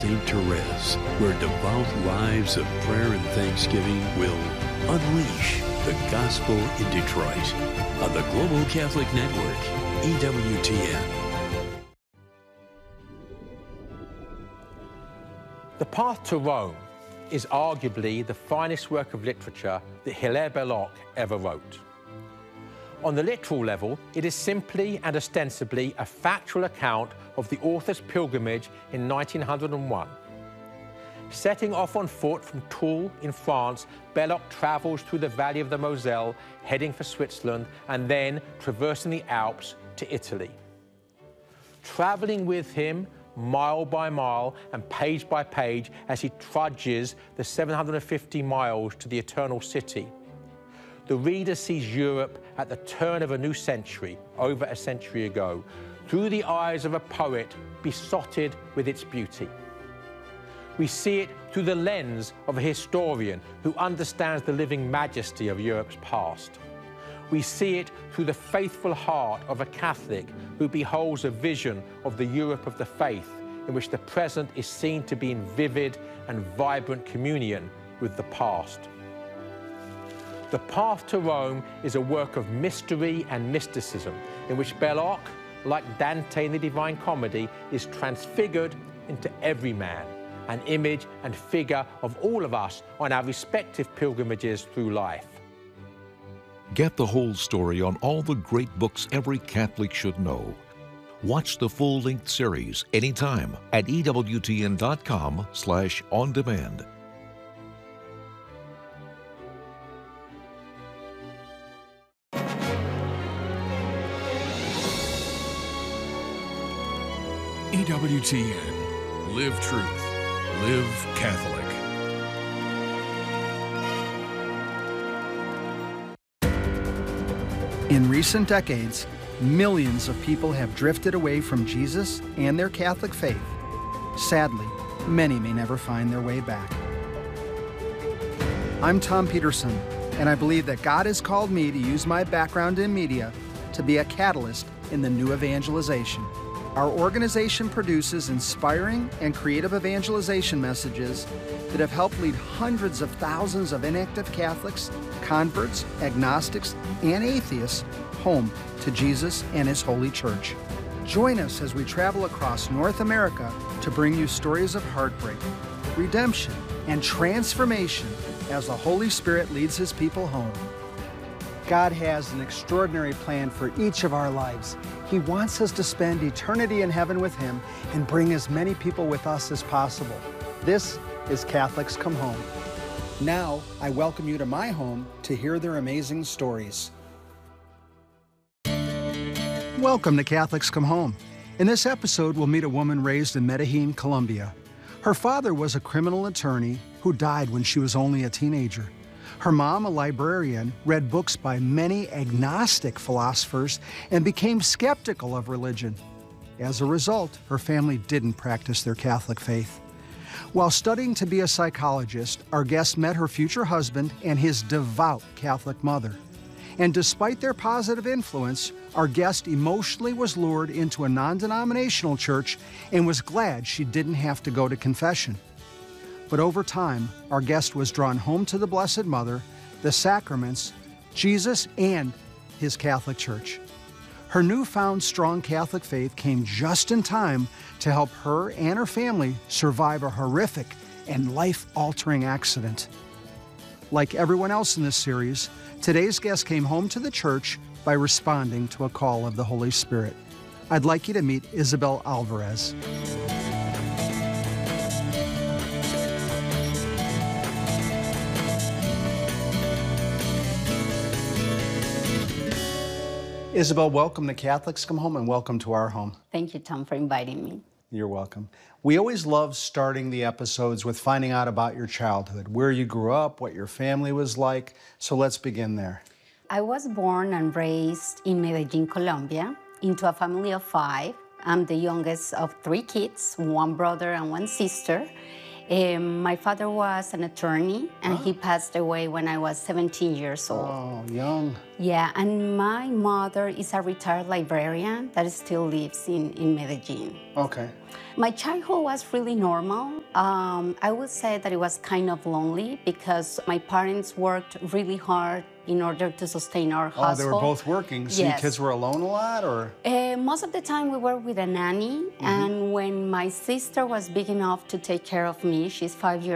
St. Therese, where devout lives of prayer and thanksgiving will unleash the gospel in Detroit on the Global Catholic Network, EWTN. The Path to Rome is arguably the finest work of literature that Hilaire Belloc ever wrote. On the literal level, it is simply and ostensibly a factual account of the author's pilgrimage in 1901. Setting off on foot from Toul in France, Belloc travels through the valley of the Moselle, heading for Switzerland, and then traversing the Alps to Italy. Traveling with him mile by mile and page by page as he trudges the 750 miles to the Eternal City, the reader sees Europe at the turn of a new century, over a century ago, through the eyes of a poet besotted with its beauty. We see it through the lens of a historian who understands the living majesty of Europe's past. We see it through the faithful heart of a Catholic who beholds a vision of the Europe of the faith, in which the present is seen to be in vivid and vibrant communion with the past. The Path to Rome is a work of mystery and mysticism, in which Belloc, like Dante in the Divine Comedy, is transfigured into every man, an image and figure of all of us on our respective pilgrimages through life. Get the whole story on all the great books every Catholic should know. Watch the full-length series anytime at EWTN.com/on-demand. EWTN. Live truth. Live Catholic. In recent decades, millions of people have drifted away from Jesus and their Catholic faith. Sadly, many may never find their way back. I'm Tom Peterson, and I believe that God has called me to use my background in media to be a catalyst in the new evangelization. Our organization produces inspiring and creative evangelization messages that have helped lead hundreds of thousands of inactive Catholics, converts, agnostics, and atheists home to Jesus and His Holy Church. Join us as we travel across North America to bring you stories of heartbreak, redemption, and transformation as the Holy Spirit leads His people home. God has an extraordinary plan for each of our lives. He wants us to spend eternity in heaven with Him and bring as many people with us as possible. This is Catholics Come Home. Now, I welcome you to my home to hear their amazing stories. Welcome to Catholics Come Home. In this episode, we'll meet a woman raised in Medellin, Colombia. Her father was a criminal attorney who died when she was only a teenager. Her mom, a librarian, read books by many agnostic philosophers and became skeptical of religion. As a result, her family didn't practice their Catholic faith. While studying to be a psychologist, our guest met her future husband and his devout Catholic mother. And despite their positive influence, our guest emotionally was lured into a non-denominational church and was glad she didn't have to go to confession. But over time, our guest was drawn home to the Blessed Mother, the sacraments, Jesus, and his Catholic Church. Her newfound strong Catholic faith came just in time to help her and her family survive a horrific and life-altering accident. Like everyone else in this series, today's guest came home to the church by responding to a call of the Holy Spirit. I'd like you to meet Isabel Alvarez. Isabel, welcome to Catholics Come Home and welcome to our home. Thank you, Tom, for inviting me. You're welcome. We always love starting the episodes with finding out about your childhood, where you grew up, what your family was like. So let's begin there. I was born and raised in Medellin, Colombia, into a family of 5. I'm the youngest of 3 kids, 1 brother and 1 sister. My father was an attorney, and he passed away when I was 17 years old. Oh, young. Yeah, and my mother is a retired librarian that still lives in Medellin. Okay. My childhood was really normal. I would say that it was kind of lonely because my parents worked really hard in order to sustain our household. Oh, they were both working, so yes. you kids were alone a lot, or? Most of the time we were with a nanny, and when my sister was big enough to take care of me, she's 5 years